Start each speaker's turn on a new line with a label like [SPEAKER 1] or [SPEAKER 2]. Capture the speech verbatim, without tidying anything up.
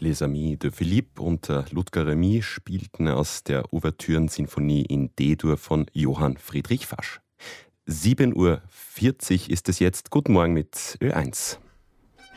[SPEAKER 1] Les Amis de Philippe und äh, Ludger Remy spielten aus der Ouvertüren-Sinfonie in D-Dur von Johann Friedrich Fasch. sieben Uhr vierzig ist es jetzt. Guten Morgen mit Ö eins.